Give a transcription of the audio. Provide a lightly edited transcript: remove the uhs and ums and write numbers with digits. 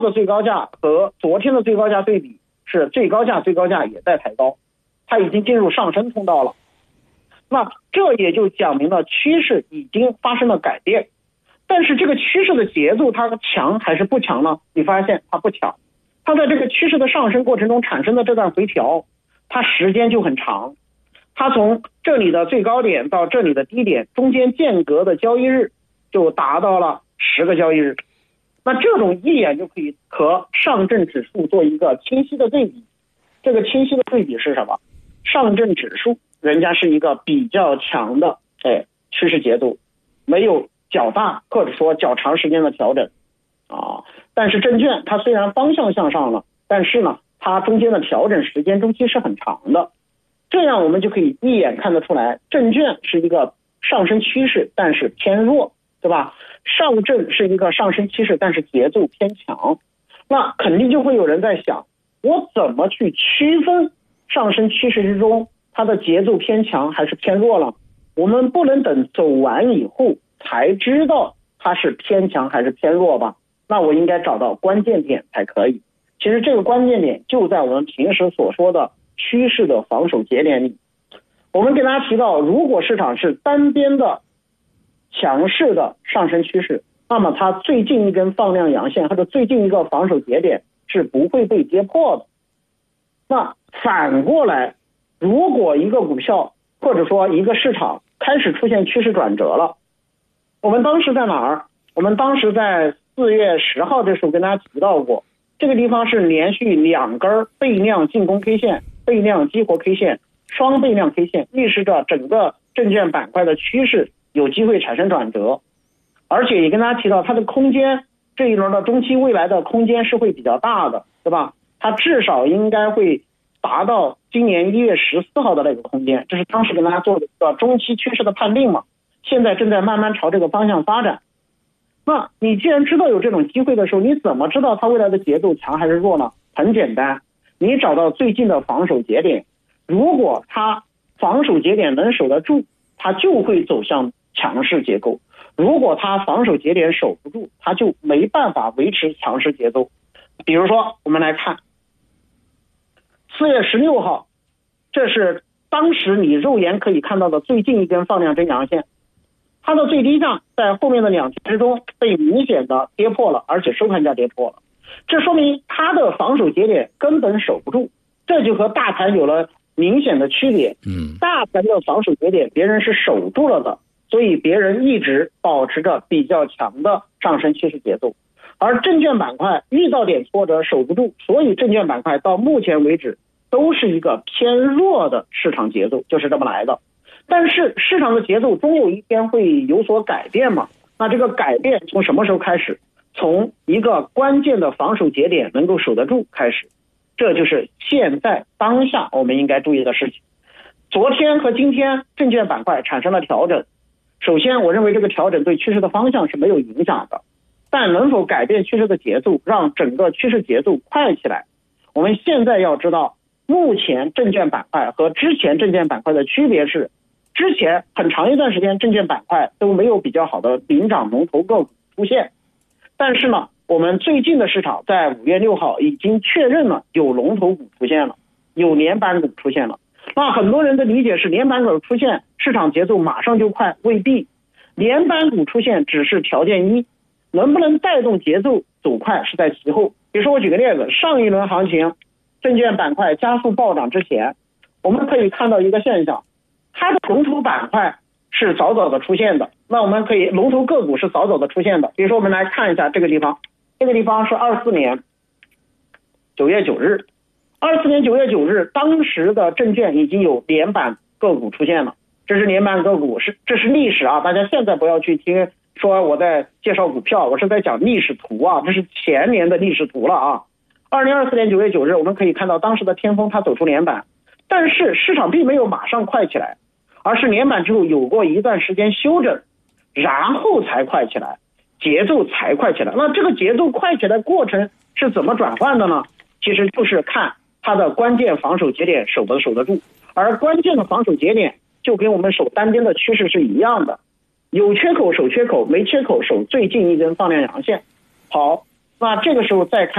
的最高价和昨天的最高价对比是最高价也在抬高，它已经进入上升通道了。那这也就讲明了趋势已经发生了改变。但是这个趋势的节奏它强还是不强呢？你发现它不强，它在这个趋势的上升过程中产生的这段回调，它时间就很长，它从这里的最高点到这里的低点中间间隔的交易日就达到了10个交易日。那这种一眼就可以和上证指数做一个清晰的对比。这个清晰的对比是什么？上证指数人家是一个比较强的趋势节奏，没有较大或者说较长时间的调整但是证券它虽然方向向上了，但是呢它中间的调整时间周期是很长的。这样我们就可以一眼看得出来，证券是一个上升趋势但是偏弱，对吧？上证是一个上升趋势但是节奏偏强。那肯定就会有人在想，我怎么去区分上升趋势之中它的节奏偏强还是偏弱了？我们不能等走完以后才知道它是偏强还是偏弱吧？那我应该找到关键点才可以。其实这个关键点就在我们平时所说的趋势的防守节点里。我们给大家提到，如果市场是单边的强势的上升趋势，那么它最近一根放量阳线或者最近一个防守节点是不会被跌破的。那反过来，如果一个股票或者说一个市场开始出现趋势转折了，我们当时在哪儿？我们当时在4月10号的时候跟大家提到过，这个地方是连续2根倍量进攻 K 线、倍量激活 K 线、双倍量 K 线，预示着整个证券板块的趋势有机会产生转折。而且也跟大家提到，它的空间这一轮的中期未来的空间是会比较大的，对吧？它至少应该会达到今年1月14号的那个空间，这是当时跟大家做的一个中期趋势的判定嘛。现在正在慢慢朝这个方向发展。那你既然知道有这种机会的时候，你怎么知道它未来的节奏强还是弱呢？很简单，你找到最近的防守节点，如果它防守节点能守得住，它就会走向强势结构；如果它防守节点守不住，它就没办法维持强势节奏。比如说我们来看4月16号，这是当时你肉眼可以看到的最近一根放量真阳线，它的最低价在后面的2天之中被明显的跌破了，而且收盘价跌破了。这说明它的防守节点根本守不住，这就和大盘有了明显的区别。大盘的防守节点别人是守住了的，所以别人一直保持着比较强的上升趋势节奏。而证券板块遇到点挫折守不住，所以证券板块到目前为止都是一个偏弱的市场节奏，就是这么来的。但是市场的节奏终有一天会有所改变嘛？那这个改变从什么时候开始？从一个关键的防守节点能够守得住开始，这就是现在当下我们应该注意的事情。昨天和今天证券板块产生了调整，首先我认为这个调整对趋势的方向是没有影响的，但能否改变趋势的节奏，让整个趋势节奏快起来？我们现在要知道，目前证券板块和之前证券板块的区别是，之前很长一段时间证券板块都没有比较好的领涨龙头个股出现，但是呢我们最近的市场在5月6号已经确认了有龙头股出现了，有连板股出现了。那很多人的理解是连板股出现市场节奏马上就快，未必。连板股出现只是条件一，能不能带动节奏走快是在其后。比如说我举个例子，上一轮行情证券板块加速暴涨之前，我们可以看到一个现象，它的龙头板块是早早的出现的，那我们可以龙头个股是早早的出现的。比如说我们来看一下这个地方，这个地方是24年9月9日，24年9月9日当时的证券已经有连板个股出现了，这是连板个股，这是历史啊，大家现在不要去听说我在介绍股票，我是在讲历史图啊，这是前年的历史图了啊。2024年9月9日我们可以看到当时的天风它走出连板，但是市场并没有马上快起来，而是连板之后有过一段时间休整，然后才快起来，节奏才快起来。那这个节奏快起来过程是怎么转换的呢？其实就是看它的关键防守节点守不守得住，而关键的防守节点就跟我们守单边的趋势是一样的，有缺口守缺口，没缺口守最近一根放量阳线。好，那这个时候再看